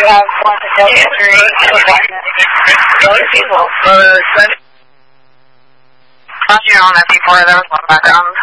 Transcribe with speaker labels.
Speaker 1: have one to tell history other people. You know, that before there was one background.